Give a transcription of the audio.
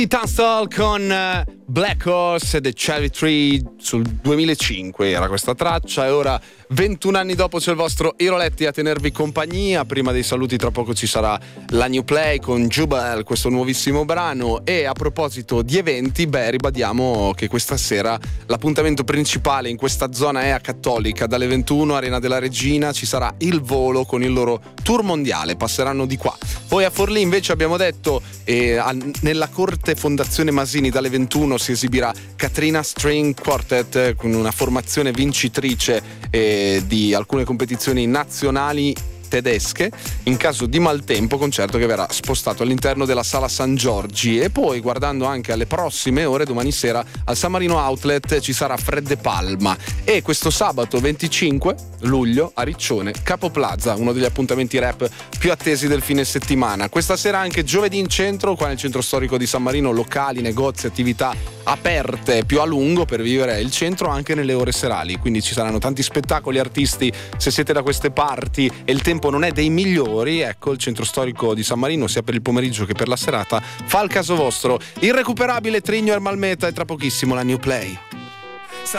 Tunstall con Black Horse e The Cherry Tree sul 2005 era questa traccia, e ora 21 anni dopo c'è il vostro Iroletti a tenervi compagnia. Prima dei saluti tra poco ci sarà la New Play con Jubel, questo nuovissimo brano. E a proposito di eventi, ribadiamo che questa sera l'appuntamento principale in questa zona è a Cattolica. Dalle 21 Arena della Regina ci sarà il Volo con il loro tour mondiale, passeranno di qua. Poi a Forlì invece abbiamo detto nella Corte Fondazione Masini dalle 21 si esibirà Katrina String Quartet con una formazione vincitrice di alcune competizioni nazionali tedesche. In caso di maltempo, concerto che verrà spostato all'interno della Sala San Giorgi. E poi, guardando anche alle prossime ore, domani sera al San Marino Outlet ci sarà Fred De Palma, e questo sabato 25 luglio a Riccione Capo Plaza, uno degli appuntamenti rap più attesi del fine settimana. Questa sera anche giovedì in centro, qua nel centro storico di San Marino, locali, negozi, attività aperte più a lungo per vivere il centro anche nelle ore serali, quindi ci saranno tanti spettacoli, artisti. Se siete da queste parti e il tempo non è dei migliori, ecco, il centro storico di San Marino, sia per il pomeriggio che per la serata, fa il caso vostro. Irrecuperabile Trigno e Malmeta, e tra pochissimo la New Play.